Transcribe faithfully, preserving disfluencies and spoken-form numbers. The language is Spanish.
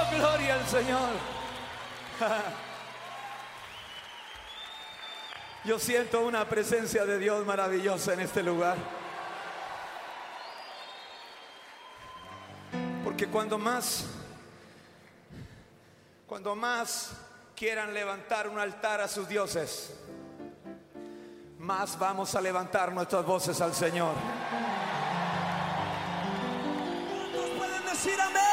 Gloria al Señor. Yo siento una presencia de Dios maravillosa en este lugar. Porque cuando más, cuando más quieran levantar un altar a sus dioses, más vamos a levantar nuestras voces al Seños. ¿Pueden decir amén?